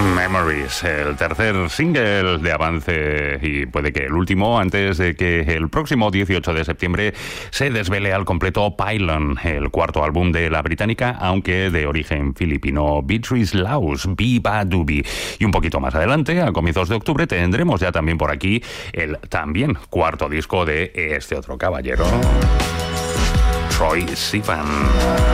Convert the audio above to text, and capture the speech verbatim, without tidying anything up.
Memories, el tercer single de avance y puede que el último antes de que el próximo dieciocho de septiembre se desvele al completo Pylon, el cuarto álbum de la británica, aunque de origen filipino, Beatrice Laus, Viva Dubi. Y un poquito más adelante, a comienzos de octubre, tendremos ya también por aquí el también cuarto disco de este otro caballero, Troye Sivan.